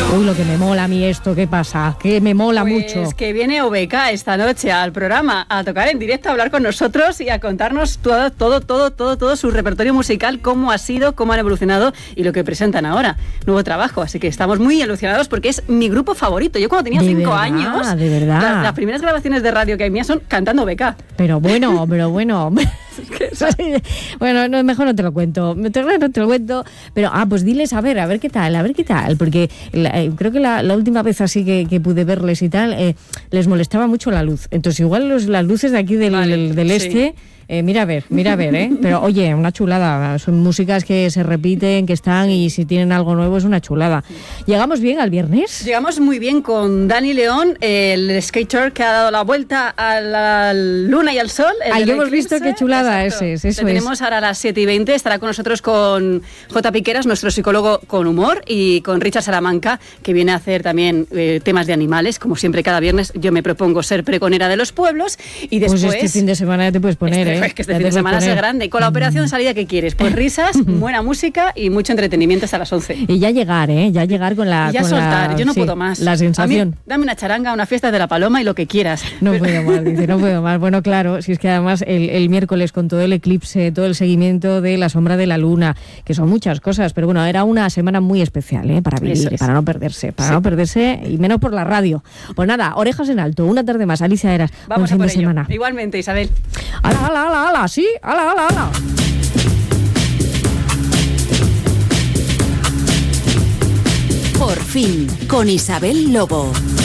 Uy, lo que me mola a mí esto, ¿qué pasa? Que me mola mucho. Pues que viene OBK esta noche al programa a tocar en directo, a hablar con nosotros y a contarnos todo su repertorio musical, cómo ha sido, cómo han evolucionado y lo que presentan ahora. Nuevo trabajo, así que estamos muy ilusionados porque es mi grupo favorito. Yo cuando tenía 5 años, de verdad. Las primeras grabaciones de radio que hay mías son cantando OBK. Pero bueno. Bueno, no, mejor no te lo cuento. No te lo cuento. Pero, pues diles, a ver qué tal. Porque creo que la última vez así que pude verles y tal, les molestaba mucho la luz. Entonces, igual las luces de aquí del este... Mira a ver, pero oye, una chulada, son músicas que se repiten, que están y si tienen algo nuevo es una chulada. ¿Llegamos bien al viernes? Llegamos muy bien con Dani León, el skater que ha dado la vuelta a la luna y al sol. Ahí hemos visto qué chulada ese es. Eso tenemos ahora a las 7:20, estará con nosotros con J. Piqueras, nuestro psicólogo con humor, y con Richard Salamanca, que viene a hacer también temas de animales, como siempre cada viernes yo me propongo ser pregonera de los pueblos y después... Pues este fin de semana ya te puedes poner, Es que este fin de semana es grande. Y con la operación salida, ¿qué quieres? Pues risas, buena música y mucho entretenimiento hasta las 11. Y ya llegar con la... Y ya soltar, yo no puedo más. La sensación. A mí, dame una charanga, una fiesta de la Paloma y lo que quieras. No puedo más. Bueno, claro, si es que además el miércoles con todo el eclipse, todo el seguimiento de la sombra de la luna, que son muchas cosas, pero bueno, era una semana muy especial, para vivir, para no perderse, no perderse y menos por la radio. Pues nada, orejas en alto, una tarde más, Alicia Eras. Vamos buen a por fin de semana. Igualmente, Isabel. ¡Hala! Sí, ¡hala! Por fin, con Isabel Lobo.